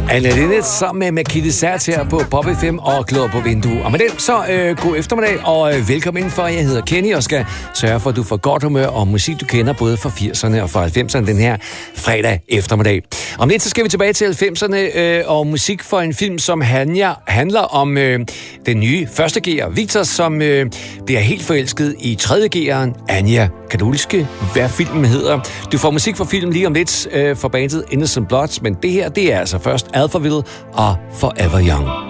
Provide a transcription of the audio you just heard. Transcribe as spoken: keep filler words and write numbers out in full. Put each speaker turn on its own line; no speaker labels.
Anna Linnet sammen med Makita Sats her på Pop F M og Klog på Vindue. Og med det, så øh, god eftermiddag og øh, velkommen indenfor. Jeg hedder Kenny og skal sørge for, at du får godt humør og musik, du kender både fra firserne og fra halvfemserne den her fredag eftermiddag. Om lidt, så skal vi tilbage til halvfemserne øh, og musik for en film, som handler, handler om øh, den nye første gear, Victor, som øh, bliver helt forelsket i tredje gearen, Anja. Kan du huske, hvad filmen hedder? Du får musik for filmen lige om lidt øh, for bandet Innocent Bloods, men det her, det er altså først Alphaville og Forever Young.